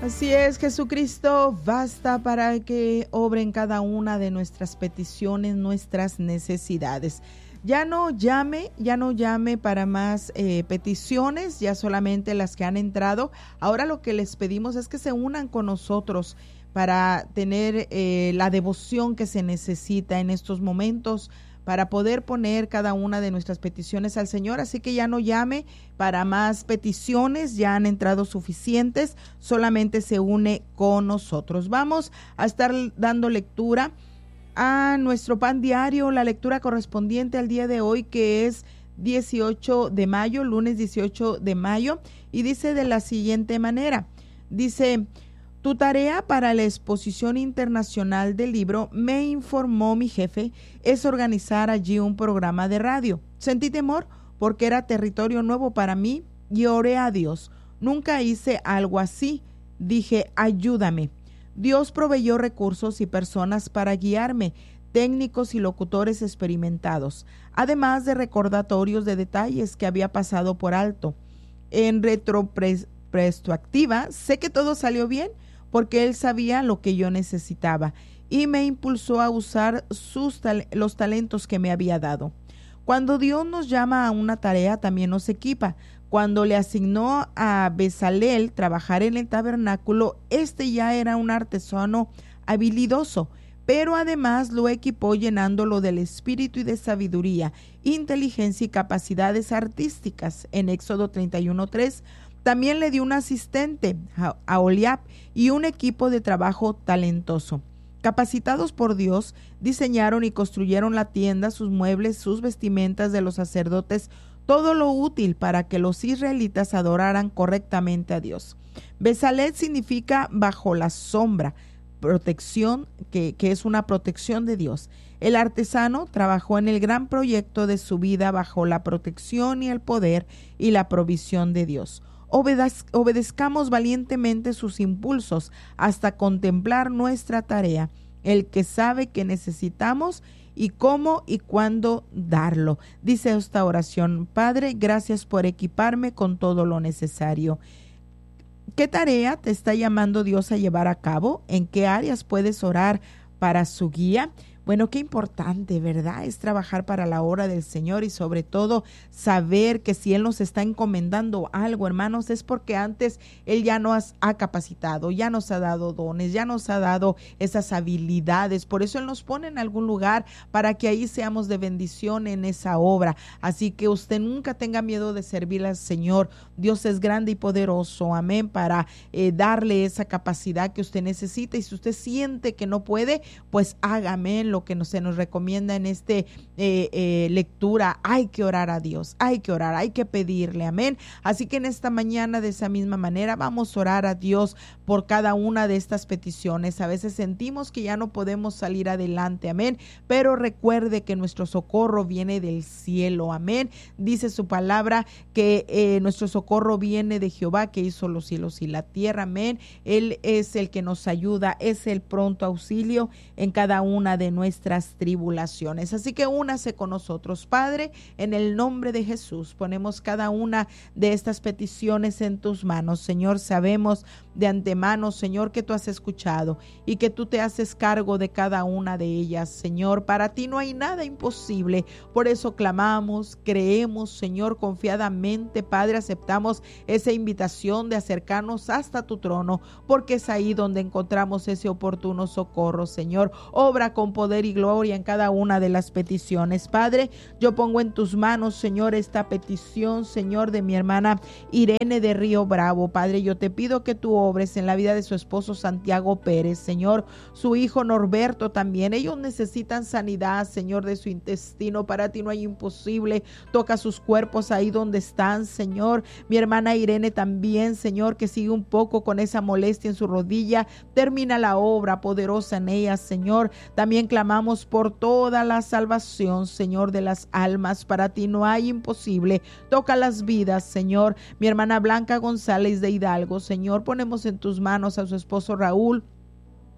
Así es, Jesucristo basta para que obre en cada una de nuestras peticiones, nuestras necesidades. Ya no llame para más peticiones, ya solamente las que han entrado. Ahora lo que les pedimos es que se unan con nosotros para tener la devoción que se necesita en estos momentos, para poder poner cada una de nuestras peticiones al Señor. Así que ya no llame para más peticiones, ya han entrado suficientes, solamente se une con nosotros. Vamos a estar dando lectura a nuestro pan diario, la lectura correspondiente al día de hoy, que es 18 de mayo, lunes 18 de mayo, y dice de la siguiente manera, dice: tu tarea para la exposición internacional del libro, me informó mi jefe, es organizar allí un programa de radio. Sentí temor porque era territorio nuevo para mí y oré a Dios. Nunca hice algo así. Dije, ayúdame. Dios proveyó recursos y personas para guiarme, técnicos y locutores experimentados, además de recordatorios de detalles que había pasado por alto. En retrospectiva, sé que todo salió bien, porque Él sabía lo que yo necesitaba y me impulsó a usar los talentos que me había dado. Cuando Dios nos llama a una tarea, también nos equipa. Cuando le asignó a Bezalel trabajar en el tabernáculo, ya era un artesano habilidoso, pero además lo equipó llenándolo del espíritu y de sabiduría, inteligencia y capacidades artísticas. En Éxodo 31:3, también le dio un asistente, a Oliab, y un equipo de trabajo talentoso. Capacitados por Dios, diseñaron y construyeron la tienda, sus muebles, sus vestimentas de los sacerdotes, todo lo útil para que los israelitas adoraran correctamente a Dios. Bezalel significa bajo la sombra, protección, que es una protección de Dios. El artesano trabajó en el gran proyecto de su vida bajo la protección y el poder y la provisión de Dios. Obedezcamos valientemente sus impulsos hasta contemplar nuestra tarea, el que sabe que necesitamos y cómo y cuándo darlo. Dice esta oración: Padre, gracias por equiparme con todo lo necesario. ¿Qué tarea te está llamando Dios a llevar a cabo? ¿En qué áreas puedes orar para su guía? Bueno, qué importante, ¿verdad? Es trabajar para la obra del Señor y sobre todo saber que si Él nos está encomendando algo, hermanos, es porque antes Él ya nos ha capacitado, ya nos ha dado dones, ya nos ha dado esas habilidades. Por eso Él nos pone en algún lugar para que ahí seamos de bendición en esa obra. Así que usted nunca tenga miedo de servir al Señor. Dios es grande y poderoso, amén, para darle esa capacidad que usted necesita. Y si usted siente que no puede, pues hágame lo que se nos recomienda en este lectura. Hay que orar a Dios, hay que orar, hay que pedirle, amén. Así que en esta mañana, de esa misma manera, vamos a orar a Dios por cada una de estas peticiones. A veces sentimos que ya no podemos salir adelante, amén, pero recuerde que nuestro socorro viene del cielo, amén. Dice su palabra que nuestro socorro viene de Jehová, que hizo los cielos y la tierra, amén. Él es el que nos ayuda, es el pronto auxilio en cada una de nuestras tribulaciones. Así que únase con nosotros. Padre, en el nombre de Jesús, ponemos cada una de estas peticiones en tus manos. Señor, sabemos de antemano, Señor, que tú has escuchado y que tú te haces cargo de cada una de ellas. Señor, para ti no hay nada imposible. Por eso clamamos, creemos, Señor, confiadamente. Padre, aceptamos esa invitación de acercarnos hasta tu trono, porque es ahí donde encontramos ese oportuno socorro. Señor, obra con poder y gloria en cada una de las peticiones. Padre, yo pongo en tus manos, Señor, esta petición, Señor, de mi hermana Irene de Río Bravo. Padre, yo te pido que tú obres en la vida de su esposo Santiago Pérez, Señor, su hijo Norberto también. Ellos necesitan sanidad, Señor, de su intestino. Para ti no hay imposible. Toca sus cuerpos ahí donde están, Señor. Mi hermana Irene también, Señor, que sigue un poco con esa molestia en su rodilla. Termina la obra poderosa en ella, Señor. También clamamos por toda la salvación, Señor, de las almas. Para ti no hay imposible. Toca las vidas, Señor. Mi hermana Blanca González de Hidalgo, Señor, ponemos en tus manos a su esposo Raúl,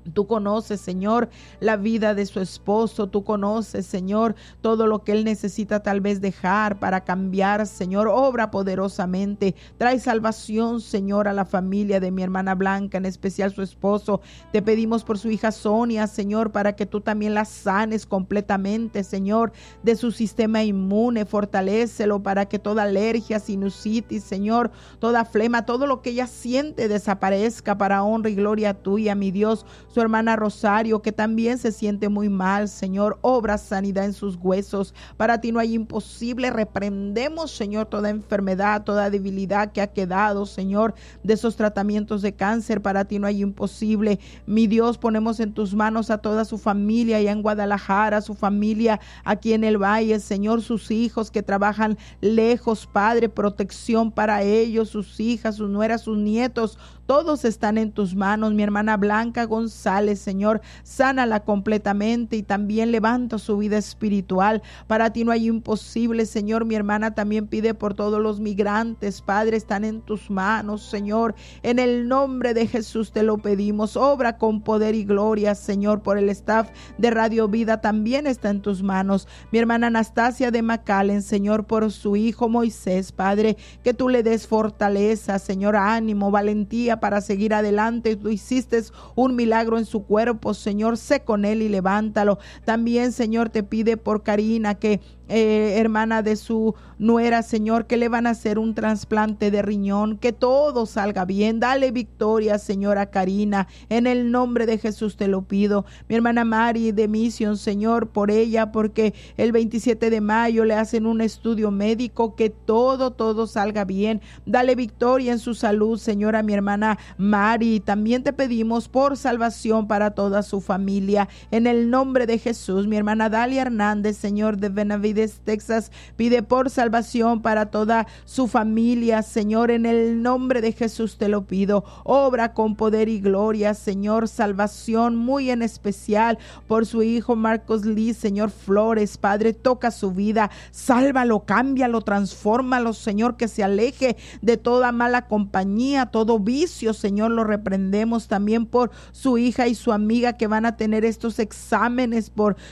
Tú conoces, Señor, la vida de su esposo. Tú conoces, Señor, todo lo que él necesita tal vez dejar para cambiar. Señor, obra poderosamente. Trae salvación, Señor, a la familia de mi hermana Blanca, en especial su esposo. Te pedimos por su hija Sonia, Señor, para que tú también la sanes completamente, Señor, de su sistema inmune. Fortalécelo para que toda alergia, sinusitis, Señor, toda flema, todo lo que ella siente desaparezca para honra y gloria tuya, mi Dios. Su hermana Rosario, que también se siente muy mal, Señor, obra sanidad en sus huesos. Para ti no hay imposible. Reprendemos, Señor, toda enfermedad, toda debilidad que ha quedado, Señor, de esos tratamientos de cáncer. Para ti no hay imposible. Mi Dios, ponemos en tus manos a toda su familia allá en Guadalajara, su familia aquí en el Valle, Señor, sus hijos que trabajan lejos, Padre, protección para ellos, sus hijas, sus nueras, sus nietos. Todos están en tus manos. Mi hermana Blanca González, Señor, sánala completamente y también levanta su vida espiritual. Para ti no hay imposible, Señor. Mi hermana también pide por todos los migrantes, Padre, están en tus manos, Señor. En el nombre de Jesús te lo pedimos. Obra con poder y gloria, Señor, por el staff de Radio Vida también está en tus manos. Mi hermana Anastasia de McAllen, Señor, por su hijo Moisés, Padre, que tú le des fortaleza, Señor, ánimo, valentía para seguir adelante. Tú hiciste un milagro en su cuerpo, Señor, sé con él y levántalo. También, Señor, te pide por Karina, que hermana de su nuera, Señor, que le van a hacer un trasplante de riñón, que todo salga bien. Dale victoria, Señor, a Karina, en el nombre de Jesús te lo pido. Mi hermana Mari de Mission, Señor, por ella, porque el 27 de mayo le hacen un estudio médico, que todo salga bien. Dale victoria en su salud, Señor, a mi hermana Mari. También te pedimos por salvación para toda su familia, en el nombre de Jesús. Mi hermana Dalia Hernández, Señor, de Benavides, Texas, pide por salvación para toda su familia, Señor, en el nombre de Jesús te lo pido. Obra con poder y gloria, Señor, salvación muy en especial por su hijo Marcos Lee, Señor Flores, Padre, toca su vida, sálvalo, cámbialo, transfórmalo, Señor, que se aleje de toda mala compañía, todo vicio, Señor, lo reprendemos. También por su hija y su amiga que van a tener estos exámenes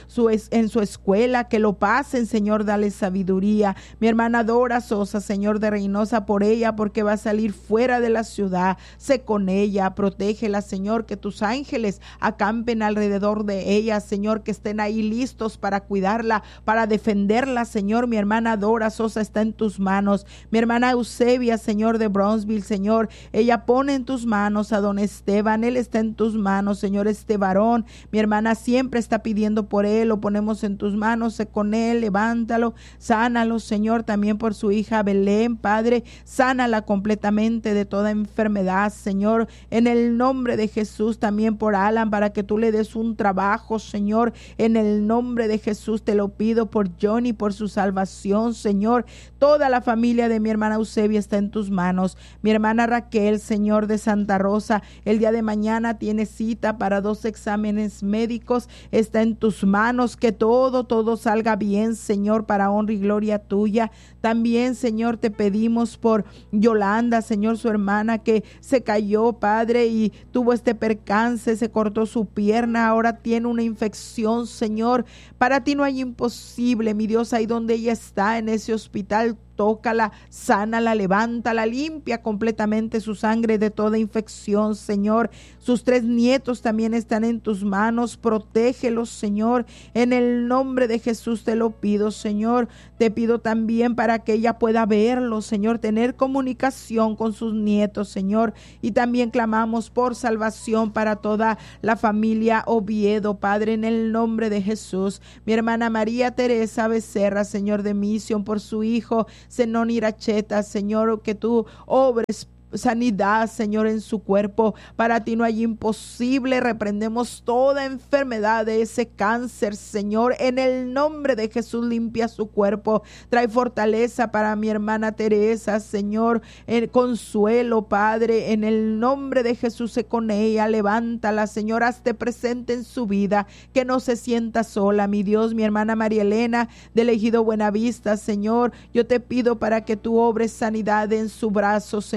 en su escuela, que lo pasen, Señor, dale sabiduría. Mi hermana Dora Sosa, Señor, de Reynosa, por ella, porque va a salir fuera de la ciudad. Sé con ella, protégela, Señor, que tus ángeles acampen alrededor de ella, Señor, que estén ahí listos para cuidarla, para defenderla, Señor. Mi hermana Dora Sosa está en tus manos. Mi hermana Eusebia, Señor, de Bronzeville, Señor, ella pone en tus manos a don Esteban, él está en tus manos, Señor, este varón. Mi hermana siempre está pidiendo por él, lo ponemos en tus manos, sé con él, levántalo, sánalo, Señor, también por su hija Belén, Padre, sánala completamente de toda enfermedad, Señor, en el nombre de Jesús. También por Alan, para que tú le des un trabajo, Señor, en el nombre de Jesús te lo pido. Por Johnny, por su salvación, Señor, toda la familia de mi hermana Eusebia está en tus manos. Mi hermana Raquel, Señor, de Santa Rosa, el día de mañana tiene cita para 2 exámenes médicos, está en tus manos, que todo salga bien, Señor, para honra y gloria tuya. También, Señor, te pedimos por Yolanda, Señor, su hermana que se cayó, Padre, y tuvo este percance, se cortó su pierna, ahora tiene una infección, Señor. Para ti no hay imposible, mi Dios, ahí donde ella está, en ese hospital, tócala, sánala, levántala, limpia completamente su sangre de toda infección, Señor. Sus 3 nietos también están en tus manos, protégelos, Señor, en el nombre de Jesús te lo pido, Señor. Te pido también para que ella pueda verlos, Señor, tener comunicación con sus nietos, Señor, y también clamamos por salvación para toda la familia Oviedo, Padre, en el nombre de Jesús. Mi hermana María Teresa Becerra, Señor, de Misión, por su hijo Zenón Iracheta, Señor, que tú obres sanidad, Señor, en su cuerpo. Para ti no hay imposible. Reprendemos toda enfermedad de ese cáncer, Señor, en el nombre de Jesús. Limpia su cuerpo, trae fortaleza para mi hermana Teresa, Señor, consuelo, Padre, en el nombre de Jesús. Sé con ella, levántala, Señor, hazte presente en su vida, que no se sienta sola, mi Dios. Mi hermana María Elena, del Ejido Buenavista, Señor, yo te pido para que tú obres sanidad en su brazo, Señor,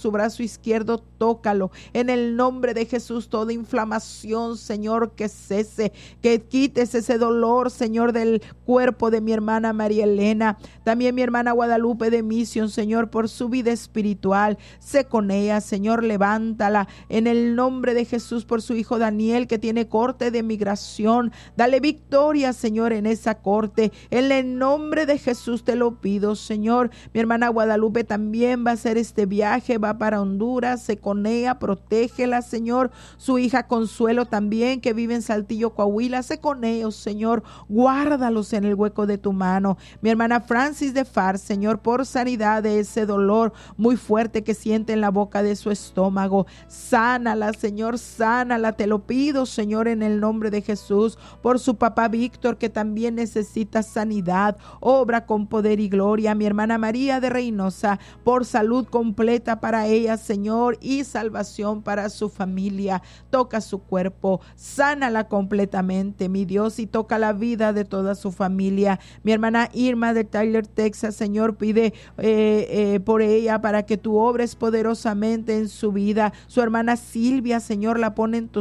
su brazo izquierdo, tócalo. En el nombre de Jesús, toda inflamación, Señor, que cese, que quites ese dolor, Señor, del cuerpo de mi hermana María Elena. También mi hermana Guadalupe de Mission, Señor, por su vida espiritual. Sé con ella, Señor, levántala. En el nombre de Jesús, por su hijo Daniel, que tiene corte de migración. Dale victoria, Señor, en esa corte. En el nombre de Jesús te lo pido, Señor. Mi hermana Guadalupe también va a hacer este viaje, va para Honduras. Sé con ella, protégela, Señor. Su hija Consuelo también, que vive en Saltillo, Coahuila. Sé con ellos, Señor. Guárdalos en el hueco de tu mano. Mi hermana Francis de Far, Señor, por sanidad de ese dolor muy fuerte que siente en la boca de su estómago. Sánala, Señor, sánala. Te lo pido, Señor, en el nombre de Jesús. Por su papá Víctor, que también necesita sanidad. Obra con poder y gloria. Mi hermana María de Reynosa, por salud completa para ella, Señor, y salvación para su familia. Toca su cuerpo, sánala completamente, mi Dios, y toca la vida de toda su familia. Mi hermana Irma de Tyler, Texas, Señor, pide por ella para que tú obres poderosamente en su vida. Su hermana Silvia, Señor, la pone en tus